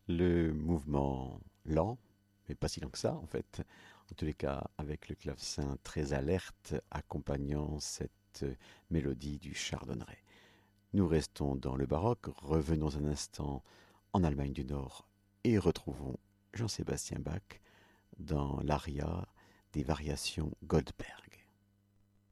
Le mouvement lent, mais pas si lent que ça en fait, en tous les cas avec le clavecin très alerte accompagnant cette mélodie du chardonneret. Nous restons dans le baroque, revenons un instant en Allemagne du Nord et retrouvons Jean-Sébastien Bach dans l'aria des variations Goldberg.